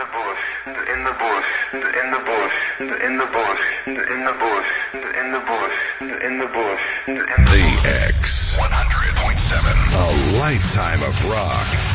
the bush, in the bush, in the bush, in the bush, in the bush, in the bush, in the bush, in the bush. The X 100.7, a lifetime of rock.